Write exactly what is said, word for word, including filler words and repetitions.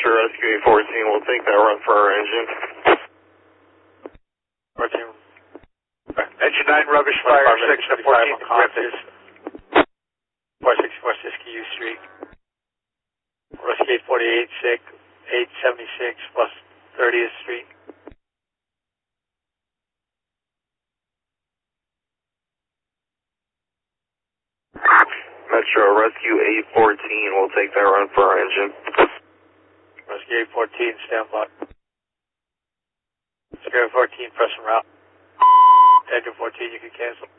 Metro Rescue eight fourteen, we'll take that run for our engine. fourteen. Engine nine, rubbish fire, six to fourteen, Memphis. four sixty-four Siskiyou Street. Rescue eight forty-eight, sick, eight seventy-six plus thirtieth Street. Metro Rescue eight fourteen, we'll take that run for our engine. Rescue eight fourteen, stand by. Rescue eight fourteen, press and route. Engine fourteen, you can cancel.